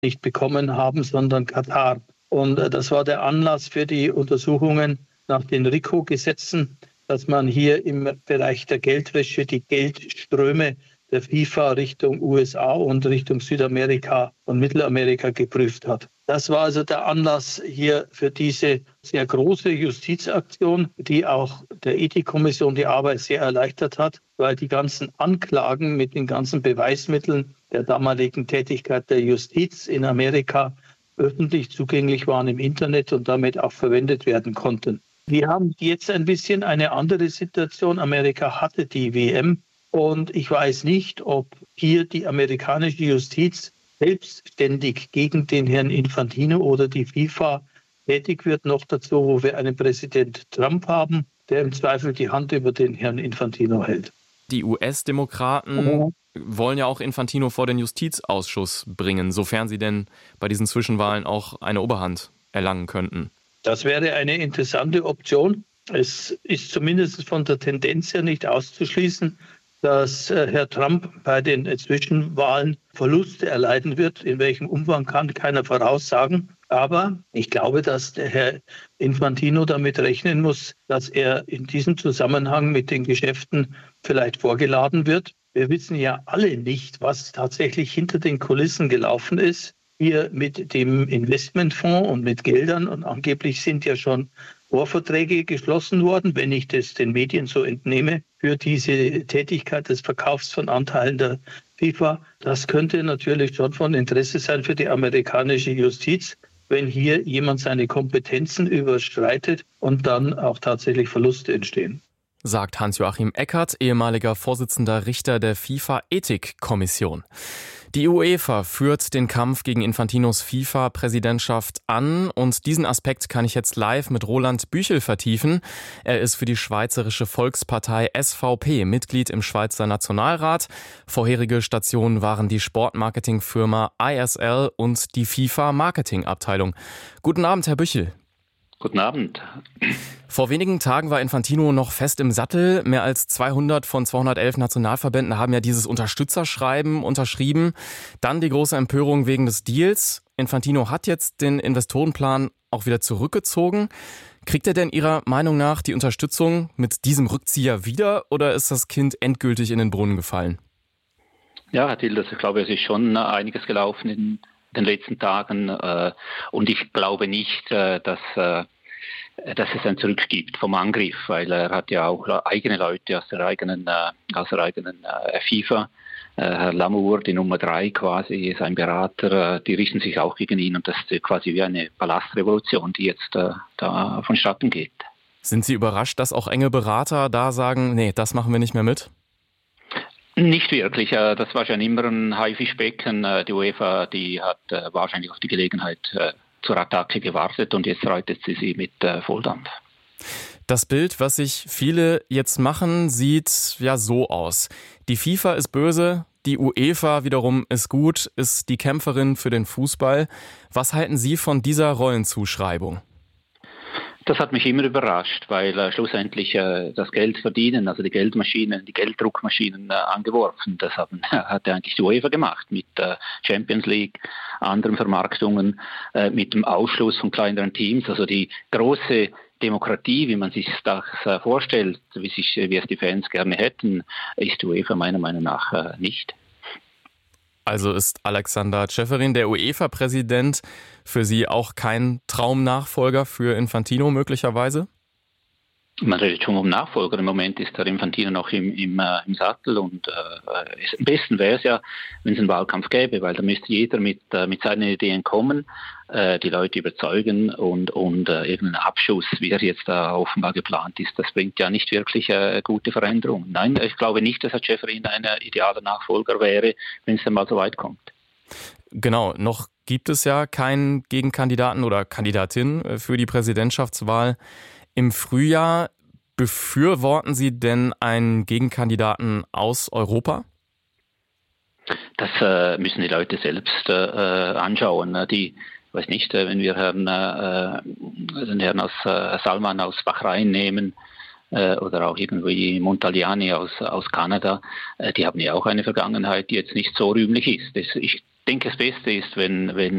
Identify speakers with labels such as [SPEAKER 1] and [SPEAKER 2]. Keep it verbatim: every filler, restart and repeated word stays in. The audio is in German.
[SPEAKER 1] nicht bekommen haben, sondern Katar. Und das war der Anlass für die Untersuchungen nach den RICO-Gesetzen, dass man hier im Bereich der Geldwäsche die Geldströme der FIFA Richtung U S A und Richtung Südamerika und Mittelamerika geprüft hat. Das war also der Anlass hier für diese sehr große Justizaktion, die auch der Ethikkommission die Arbeit sehr erleichtert hat, weil die ganzen Anklagen mit den ganzen Beweismitteln der damaligen Tätigkeit der Justiz in Amerika öffentlich zugänglich waren im Internet und damit auch verwendet werden konnten. Wir haben jetzt ein bisschen eine andere Situation. Amerika hatte die W M. Und ich weiß nicht, ob hier die amerikanische Justiz selbstständig gegen den Herrn Infantino oder die FIFA tätig wird. Noch dazu, wo wir einen Präsident Trump haben, der im Zweifel die Hand über den Herrn Infantino hält.
[SPEAKER 2] Die U S-Demokraten mhm. wollen ja auch Infantino vor den Justizausschuss bringen, sofern sie denn bei diesen Zwischenwahlen auch eine Oberhand erlangen könnten.
[SPEAKER 1] Das wäre eine interessante Option. Es ist zumindest von der Tendenz her nicht auszuschließen, dass Herr Trump bei den Zwischenwahlen Verluste erleiden wird. In welchem Umfang kann keiner voraussagen. Aber ich glaube, dass der Herr Infantino damit rechnen muss, dass er in diesem Zusammenhang mit den Geschäften vielleicht vorgeladen wird. Wir wissen ja alle nicht, was tatsächlich hinter den Kulissen gelaufen ist. Hier mit dem Investmentfonds und mit Geldern. Und angeblich sind ja schon Vorverträge geschlossen worden, wenn ich das den Medien so entnehme, für diese Tätigkeit des Verkaufs von Anteilen der FIFA. Das könnte natürlich schon von Interesse sein für die amerikanische Justiz, wenn hier jemand seine Kompetenzen überschreitet und dann auch tatsächlich Verluste entstehen.
[SPEAKER 2] Sagt Hans-Joachim Eckert, ehemaliger Vorsitzender Richter der FIFA-Ethikkommission. Die UEFA führt den Kampf gegen Infantinos FIFA-Präsidentschaft an und diesen Aspekt kann ich jetzt live mit Roland Büchel vertiefen. Er ist für die Schweizerische Volkspartei S V P Mitglied im Schweizer Nationalrat. Vorherige Stationen waren die Sportmarketingfirma I S L und die FIFA-Marketingabteilung. Guten Abend, Herr Büchel.
[SPEAKER 3] Guten Abend.
[SPEAKER 2] Vor wenigen Tagen war Infantino noch fest im Sattel. Mehr als zweihundert von zweihundertelf Nationalverbänden haben ja dieses Unterstützerschreiben unterschrieben. Dann die große Empörung wegen des Deals. Infantino hat jetzt den Investorenplan auch wieder zurückgezogen. Kriegt er denn Ihrer Meinung nach die Unterstützung mit diesem Rückzieher wieder oder ist das Kind endgültig in den Brunnen gefallen?
[SPEAKER 3] Ja, Herr Tilders, ich glaube, es ist schon einiges gelaufen in den letzten Tagen äh, und ich glaube nicht, äh, dass, äh, dass es ein Zurück gibt vom Angriff, weil er hat ja auch eigene Leute aus der eigenen, äh, aus der eigenen äh, FIFA. Äh, Herr Lamour, die Nummer drei quasi, sein Berater, äh, die richten sich auch gegen ihn und das ist quasi wie eine Palastrevolution, die jetzt äh, da vonstatten geht.
[SPEAKER 2] Sind Sie überrascht, dass auch enge Berater da sagen, nee, das machen wir nicht mehr mit?
[SPEAKER 3] Nicht wirklich. Das war schon immer ein Haifischbecken. Die UEFA, die hat wahrscheinlich auf die Gelegenheit zur Attacke gewartet und jetzt reitet sie sie mit Volldampf.
[SPEAKER 2] Das Bild, was sich viele jetzt machen, sieht ja so aus. Die FIFA ist böse, die UEFA wiederum ist gut, ist die Kämpferin für den Fußball. Was halten Sie von dieser Rollenzuschreibung?
[SPEAKER 3] Das hat mich immer überrascht, weil äh, schlussendlich äh, das Geld verdienen, also die Geldmaschinen, die Gelddruckmaschinen äh, angeworfen. Das haben, hat eigentlich die UEFA gemacht mit äh, Champions League, anderen Vermarktungen, äh, mit dem Ausschluss von kleineren Teams. Also die große Demokratie, wie man sich das äh, vorstellt, wie, sich, wie es die Fans gerne hätten, ist die UEFA meiner Meinung nach äh, nicht.
[SPEAKER 2] Also ist Alexander Ceferin, der UEFA-Präsident, für Sie auch kein Traumnachfolger für Infantino möglicherweise?
[SPEAKER 3] Man redet schon um Nachfolger. Im Moment ist der Infantino noch im, im, äh, im Sattel und äh, es, am besten wäre es ja, wenn es einen Wahlkampf gäbe, weil da müsste jeder mit, äh, mit seinen Ideen kommen, äh, die Leute überzeugen und, und äh, irgendein Abschuss, wie er jetzt da offenbar geplant ist, das bringt ja nicht wirklich äh, gute Veränderungen. Nein, ich glaube nicht, dass Herr Ceferin ein idealer Nachfolger wäre, wenn es dann mal so weit kommt.
[SPEAKER 2] Genau, noch gibt es ja keinen Gegenkandidaten oder Kandidatin für die Präsidentschaftswahl im Frühjahr. Befürworten Sie denn einen Gegenkandidaten aus Europa?
[SPEAKER 3] Das äh, müssen die Leute selbst äh, anschauen. Die, weiß nicht, wenn wir Herrn, äh, den Herrn aus äh, Salman aus Bahrain nehmen äh, oder auch irgendwie Montagliani aus, aus Kanada, äh, die haben ja auch eine Vergangenheit, die jetzt nicht so rühmlich ist. Das, ich denke, das Beste ist, wenn, wenn